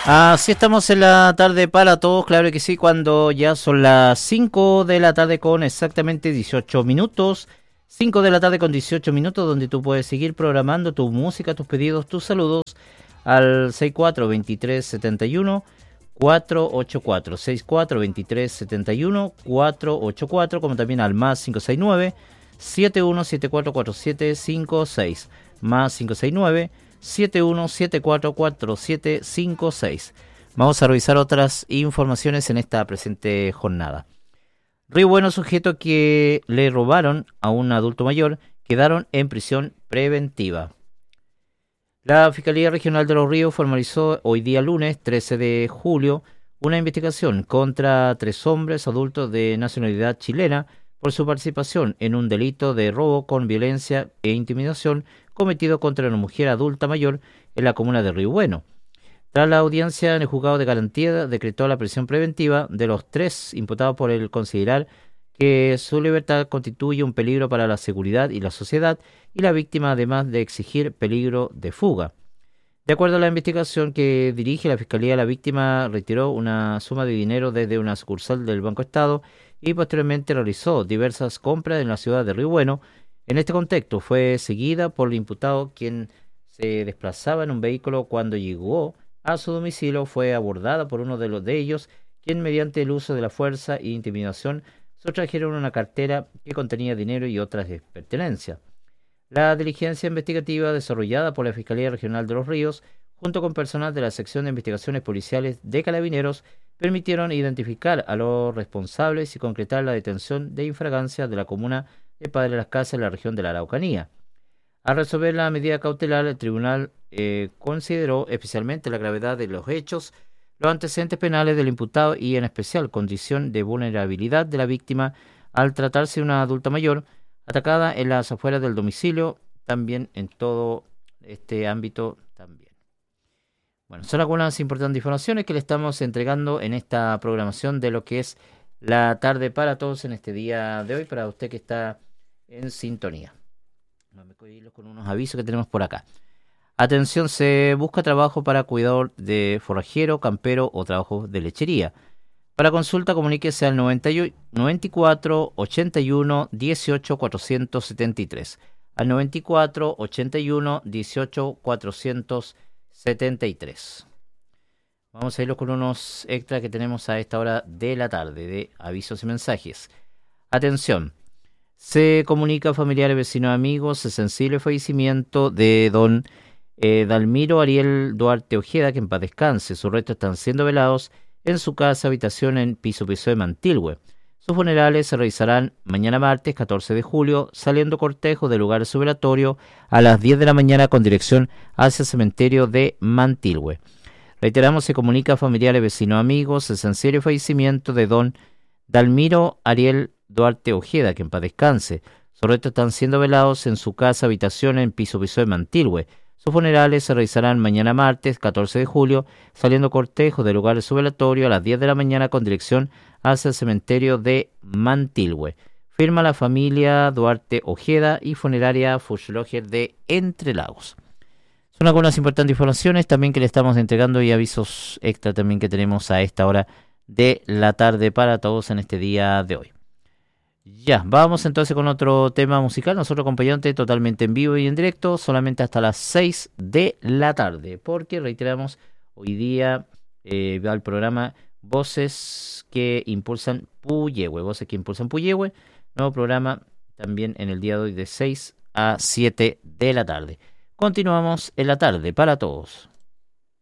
Así estamos en la tarde para todos, claro que sí, cuando ya son las 5 de la tarde con exactamente 18 minutos. 5 de la tarde con 18 minutos, donde tú puedes seguir programando tu música, tus pedidos, tus saludos al 642371 484 642371 484, como también al más 569 71744756 más 569 71744756. Vamos a revisar otras informaciones en esta presente jornada. Río Bueno, sujeto que le robaron a un adulto mayor, quedaron en prisión preventiva. La Fiscalía Regional de Los Ríos formalizó hoy día lunes 13 de julio una investigación contra 3 hombres adultos de nacionalidad chilena por su participación en un delito de robo con violencia e intimidación cometido contra una mujer adulta mayor en la comuna de Río Bueno. Tras la audiencia en el juzgado de garantía, decretó la prisión preventiva de los 3 imputados por el considerar que su libertad constituye un peligro para la seguridad y la sociedad, y la víctima además de exigir peligro de fuga. De acuerdo a la investigación que dirige la Fiscalía, la víctima retiró una suma de dinero desde una sucursal del Banco Estado y posteriormente realizó diversas compras en la ciudad de Río Bueno. En este contexto fue seguida por el imputado, quien se desplazaba en un vehículo. Cuando llegó a su domicilio fue abordada por uno de ellos, quien mediante el uso de la fuerza e intimidación sustrajeron una cartera que contenía dinero y otras pertenencias. La diligencia investigativa desarrollada por la Fiscalía Regional de Los Ríos, junto con personal de la Sección de Investigaciones Policiales de Carabineros, permitieron identificar a los responsables y concretar la detención de infragancia de la comuna de Padre Las Casas en la región de la Araucanía. Al resolver la medida cautelar, el tribunal consideró especialmente la gravedad de los hechos, los antecedentes penales del imputado y en especial condición de vulnerabilidad de la víctima al tratarse de una adulta mayor atacada en las afueras del domicilio, también en todo este ámbito también. Bueno, son algunas importantes informaciones que le estamos entregando en esta programación de lo que es la tarde para todos en este día de hoy, para usted que está en sintonía. No me cohilo con unos avisos que tenemos por acá. Atención, se busca trabajo para cuidador de forrajero, campero o trabajo de lechería. Para consulta, comuníquese al 94 81 18 473. Al 94 81 18 473. Vamos a irlo con unos extras que tenemos a esta hora de la tarde, de avisos y mensajes. Atención, se comunica a familiares, vecinos, amigos, el sensible fallecimiento de don Dalmiro Ariel Duarte Ojeda, que en paz descanse. Sus restos están siendo velados en su casa habitación en Piso de Mantilhue. Sus funerales se realizarán mañana martes 14 de julio, saliendo cortejo del lugar de su velatorio a las 10 de la mañana con dirección hacia el cementerio de Mantilhue. Reiteramos, se comunica a familiares, vecinos, amigos, el sensible fallecimiento de don Dalmiro Ariel Duarte Ojeda, que en paz descanse. Sus restos están siendo velados en su casa habitación en Piso de Mantilhue. Sus funerales se realizarán mañana martes 14 de julio, saliendo cortejo del lugar de su velatorio a las 10 de la mañana con dirección hacia el cementerio de Mantilhue. Firma la familia Duarte Ojeda y funeraria Fuchsloger de Entre Lagos. Son algunas importantes informaciones también que le estamos entregando y avisos extra también que tenemos a esta hora de la tarde para todos en este día de hoy. Ya, vamos entonces con otro tema musical, nosotros acompañante totalmente en vivo y en directo, solamente hasta las 6 de la tarde, porque reiteramos, hoy día va el programa Voces que Impulsan Puyehue, nuevo programa también en el día de hoy de 6 a 7 de la tarde. Continuamos en la tarde para todos.